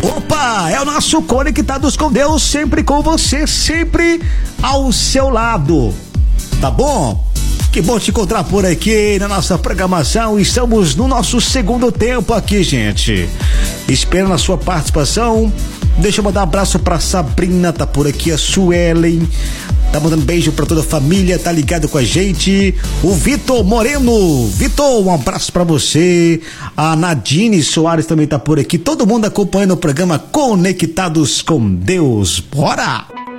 Opa, é o nosso Conectados com Deus, sempre com você, sempre ao seu lado, tá bom? Que bom te encontrar por aqui na nossa programação. Estamos no nosso segundo tempo aqui, gente. Esperando a sua participação. Deixa eu mandar um abraço pra Sabrina, tá por aqui, a Suelen, tá mandando beijo pra toda a família, tá ligado com a gente. O Vitor Moreno, Vitor, um abraço pra você. A Nadine Soares também tá por aqui. Todo mundo acompanhando o programa Conectados com Deus. Bora!